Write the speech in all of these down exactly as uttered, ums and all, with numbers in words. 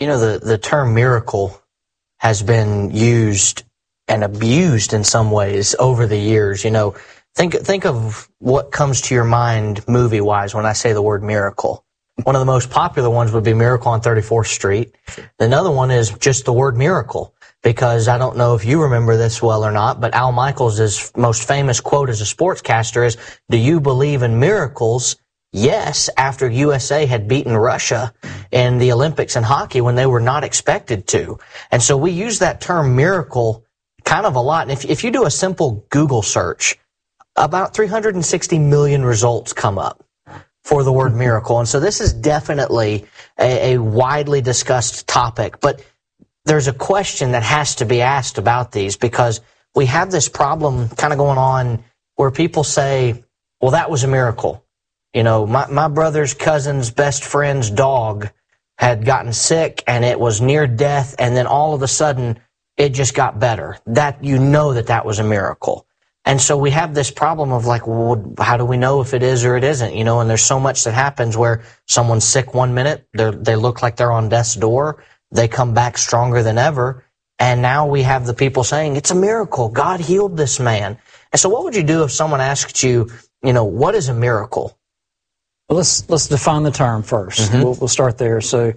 you know, the, the term miracle has been used and abused in some ways over the years. You know, think think of what comes to your mind movie-wise when I say the word miracle. One of the most popular ones would be Miracle on thirty-fourth Street. Another one is just the word miracle, because I don't know if you remember this well or not, but Al Michaels' most famous quote as a sportscaster is, "Do you believe in miracles?" Yes, after U S A had beaten Russia in the Olympics in hockey when they were not expected to. And so we use that term miracle kind of a lot. And if, if you do a simple Google search, about three hundred sixty million results come up for the word miracle. And so this is definitely a, a widely discussed topic. But there's a question that has to be asked about these, because we have this problem kind of going on where people say, well, that was a miracle. You know, my, my brother's cousin's best friend's dog had gotten sick and it was near death, and then all of a sudden it just got better. That, you know that that was a miracle. And so we have this problem of like, well, how do we know if it is or it isn't? You know, and there's so much that happens where someone's sick one minute, they they look like they're on death's door, they come back stronger than ever, and now we have the people saying, it's a miracle, God healed this man. And so what would you do if someone asked you, you know, what is a miracle? Well, let's let's define the term first. Mm-hmm. We'll, we'll start there. So,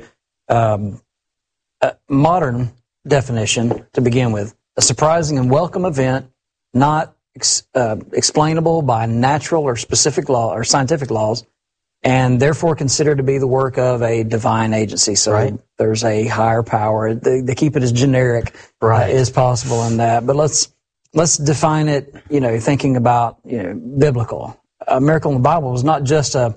um, a modern definition to begin with: a surprising and welcome event, not ex, uh, explainable by natural or specific law or scientific laws, and therefore considered to be the work of a divine agency. So right. There's a higher power. They, they keep it as generic right. uh, as possible in that. But let's let's define it. You know, thinking about you know biblical. A miracle in the Bible was not just a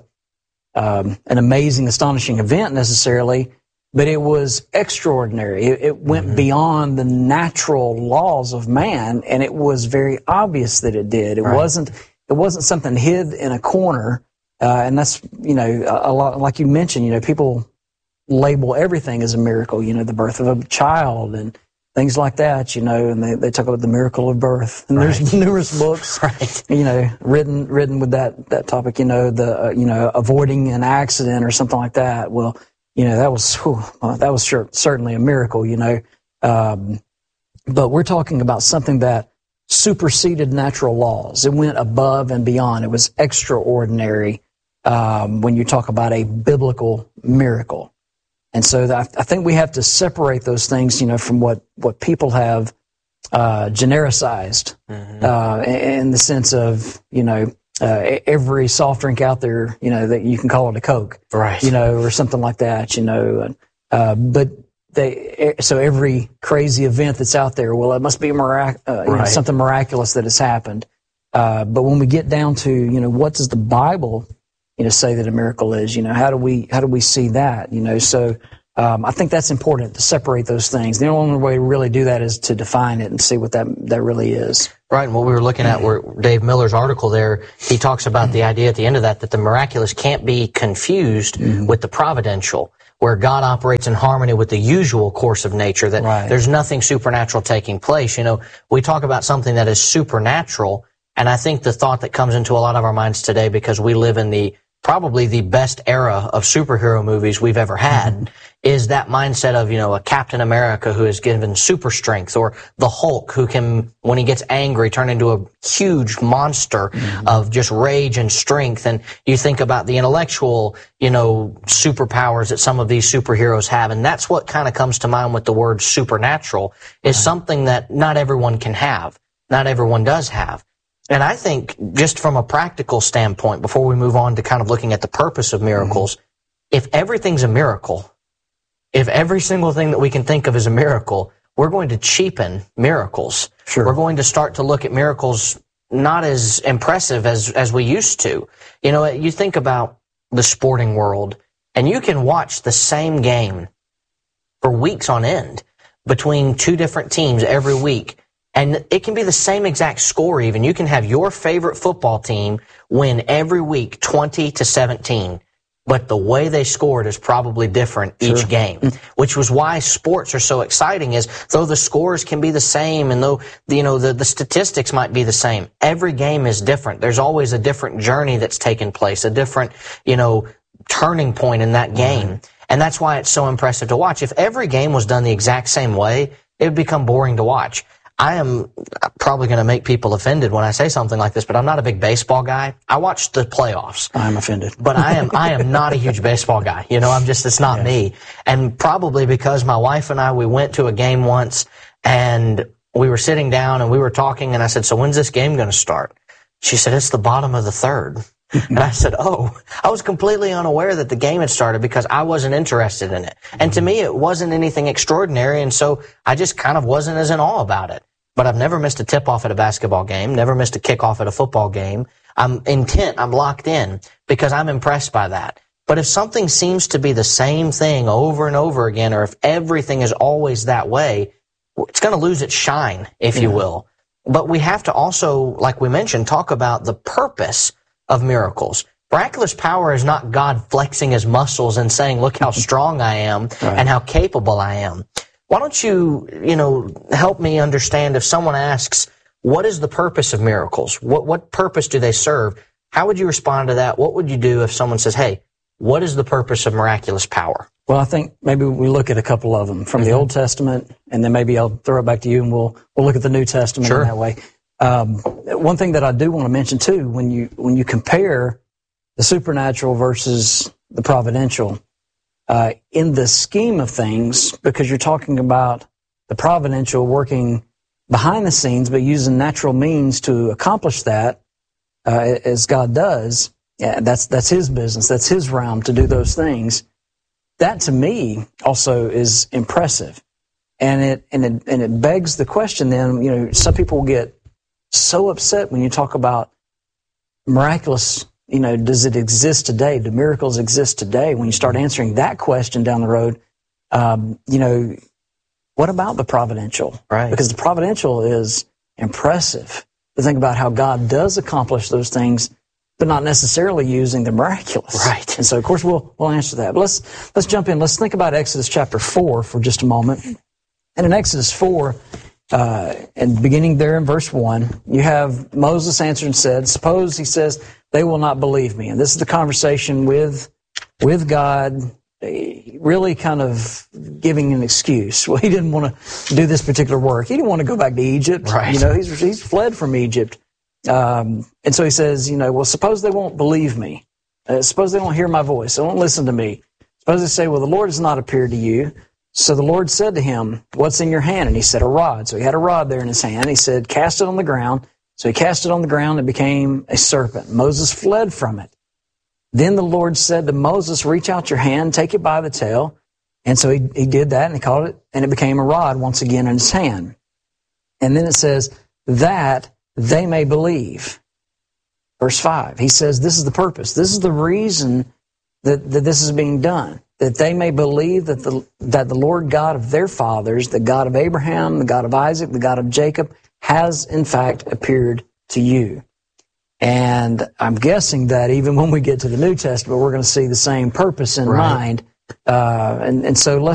Um, an amazing, astonishing event necessarily, but it was extraordinary. It, it went mm-hmm. beyond the natural laws of man, and it was very obvious that it did. It right. wasn't. It wasn't something hid in a corner, uh, and that's you know a, a lot. Like you mentioned, you know, people label everything as a miracle. You know, the birth of a child and things like that. You know, and they, they talk about the miracle of birth. And right. there's numerous books, right. you know, written written with that that topic. You know, the uh, you know avoiding an accident or something like that. Well, you know, that was whew, well, that was sure, certainly a miracle. You know, um, but we're talking about something that superseded natural laws. It went above and beyond. It was extraordinary um, when you talk about a biblical miracle. And so that, I think we have to separate those things, you know, from what, what people have uh, genericized mm-hmm. uh, in the sense of, you know, uh, every soft drink out there, you know, that you can call it a Coke, right? You know, or something like that, you know. Uh, but they, so every crazy event that's out there, well, it must be a mirac- uh, you right. know, something miraculous that has happened. Uh, but when we get down to, you know, what does the Bible you know, say that a miracle is, you know, how do we, how do we see that, you know, so, um, I think that's important to separate those things. The only way to really do that is to define it and see what that, that really is. Right. And what we were looking at were Dave Miller's article there, he talks about the idea at the end of that, that the miraculous can't be confused mm-hmm. with the providential, where God operates in harmony with the usual course of nature, that right. there's nothing supernatural taking place. You know, we talk about something that is supernatural, and I think the thought that comes into a lot of our minds today, because we live in the probably the best era of superhero movies we've ever had, mm-hmm. is that mindset of, you know, a Captain America who is given super strength, or the Hulk who can, when he gets angry, turn into a huge monster mm-hmm. of just rage and strength. And you think about the intellectual, you know, superpowers that some of these superheroes have. And that's what kind of comes to mind with the word supernatural, is right. something that not everyone can have, not everyone does have. And I think just from a practical standpoint, before we move on to kind of looking at the purpose of miracles, mm-hmm. if everything's a miracle, if every single thing that we can think of is a miracle, we're going to cheapen miracles. Sure. We're going to start to look at miracles not as impressive as, as we used to. You know, you think about the sporting world, and you can watch the same game for weeks on end between two different teams every week. And it can be the same exact score even. You can have your favorite football team win every week twenty to seventeen. But the way they scored is probably different each sure. game, which was why sports are so exciting, is though the scores can be the same and though, you know, the, the statistics might be the same, every game is different. There's always a different journey that's taken place, a different, you know, turning point in that game. Right. And that's why it's so impressive to watch. If every game was done the exact same way, it would become boring to watch. I am probably going to make people offended when I say something like this, but I'm not a big baseball guy. I watch the playoffs. I'm offended. But I am I am not a huge baseball guy. You know, I'm just, it's not yeah. me. And probably because my wife and I, we went to a game once, and we were sitting down and we were talking, and I said, so when's this game going to start? She said, it's the bottom of the third. And I said, oh, I was completely unaware that the game had started because I wasn't interested in it. And to me, it wasn't anything extraordinary, and so I just kind of wasn't as in awe about it. But I've never missed a tip-off at a basketball game, never missed a kickoff at a football game. I'm intent, I'm locked in because I'm impressed by that. But if something seems to be the same thing over and over again, or if everything is always that way, it's going to lose its shine, if yeah. you will. But we have to also, like we mentioned, talk about the purpose of miracles. Miraculous power is not God flexing his muscles and saying, look how strong I am right. and how capable I am. Why don't you, you know, help me understand if someone asks, what is the purpose of miracles? What what purpose do they serve? How would you respond to that? What would you do if someone says, hey, what is the purpose of miraculous power? Well, I think maybe we look at a couple of them from mm-hmm. the Old Testament, and then maybe I'll throw it back to you, and we'll we'll look at the New Testament sure. in that way. Um, one thing that I do want to mention too, when you when you compare the supernatural versus the providential, uh, in the scheme of things, because you're talking about the providential working behind the scenes, but using natural means to accomplish that, uh, as God does. Yeah, that's that's His business. That's His realm to do those things. That to me also is impressive, and it and it and it begs the question. Then you know, some people get so upset when you talk about miraculous. You know, does it exist today? Do miracles exist today? When you start answering that question down the road, um, you know, what about the providential? Right. Because the providential is impressive to think about how God does accomplish those things, but not necessarily using the miraculous. Right. And so, of course, we'll we'll answer that. But let's let's jump in. Let's think about Exodus chapter four for just a moment. And in Exodus four, uh, and beginning there in verse one, you have Moses answered and said, "Suppose," he says, "they will not believe me." And this is the conversation with with God, really kind of giving an excuse. Well, he didn't want to do this particular work. He didn't want to go back to Egypt. Right. You know, he's he's fled from Egypt. Um, and so he says, you know, well, suppose they won't believe me. Uh, suppose they won't hear my voice. They won't listen to me. Suppose they say, well, the Lord has not appeared to you. So the Lord said to him, what's in your hand? And he said, a rod. So he had a rod there in his hand. He said, cast it on the ground. So he cast it on the ground and it became a serpent. Moses fled from it. Then the Lord said to Moses, reach out your hand, take it by the tail. And so he, he did that, and he caught it, and it became a rod once again in his hand. And then it says, that they may believe. Verse five, he says, this is the purpose. This is the reason that, that this is being done. That they may believe that the, that the Lord God of their fathers, the God of Abraham, the God of Isaac, the God of Jacob, has in fact appeared to you. And I'm guessing that even when we get to the New Testament, we're going to see the same purpose in right. mind. Uh, and, and so let's